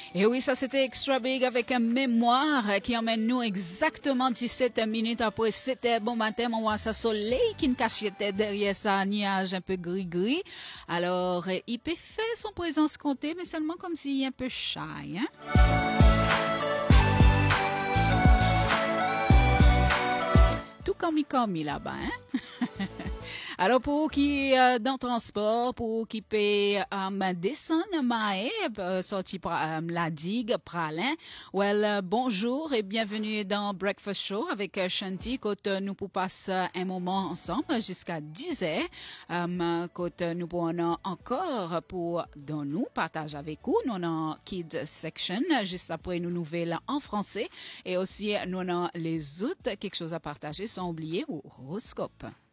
Et oui, ça c'était Extra Big avec un mémoire qui emmène nous exactement 17 minutes après. C'était bon matin, on voit ça soleil qui ne cachait derrière ça, nuage un peu gris-gris. Alors, il peut faire son présence comptée, mais seulement comme s'il est un peu shy, hein? Tout comme il là-bas, hein? Alors, pour qui dans le transport, pour qui peut descendre Maé, sorti la digue, Pralin. Well, bonjour et bienvenue dans Breakfast Show avec Shanti, côté nous pour passer un moment ensemble jusqu'à 10 heures. Côté nous pourrons encore pour dans nous partager avec vous, nous avons Kids Section, juste après nos nouvelles en français et aussi nous avons les autres, quelque chose à partager sans oublier au horoscope.